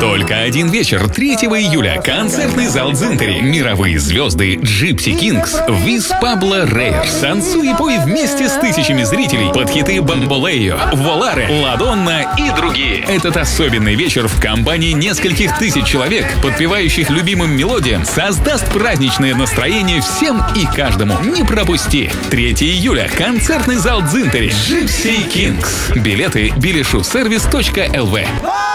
Только один вечер, 3 июля. Концертный зал Дзинтери. Мировые звезды Gypsy Kings, Виз Пабло Рейер. Танцуй и пой вместе с тысячами зрителей под хиты Бамболео, Воларе, Ладонна и другие. Этот особенный вечер в компании нескольких тысяч человек, подпевающих любимым мелодиям, создаст праздничное настроение всем и каждому. Не пропусти. 3 июля. Концертный зал Дзинтери. Gypsy Kings. Билеты билешусервис.lv.